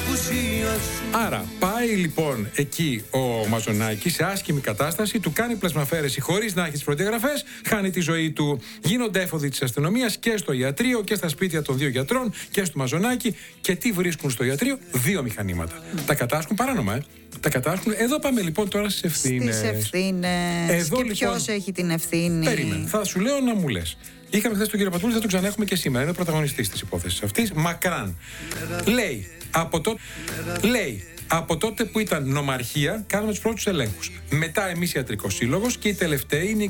απουσία σου. Άρα πάει λοιπόν εκεί ο Μαζονάκης σε άσχημη κατάσταση, του κάνει πλασμαφέρεση χωρίς να έχει τις προδιαγραφές, χάνει τη ζωή του. Γίνονται έφοδοι της αστυνομίας και στο ιατρείο και στα σπίτια των 2 γιατρών και στο Μαζονάκη. Και τι βρίσκουν στο ιατρείο? 2 μηχανήματα. Τα κατάσχουν παράνομα, Τα κατάσχουν. Εδώ πάμε λοιπόν τώρα στις ευθύνες. Στις ευθύνες. Και λοιπόν, ποιος έχει την ευθύνη? Περίμενε. Θα σου λέω να μου λες. Είχαμε χθες τον κύριο Πατούλη, θα τον ξαναέχουμε και σήμερα. Είναι πρωταγωνιστής της υπόθεσης αυτής. Μακράν. Λέει, από τότε που ήταν νομαρχία, κάναμε τους πρώτους ελέγχους. Μετά εμείς ιατρικός σύλλογος και οι τελευταίοι είναι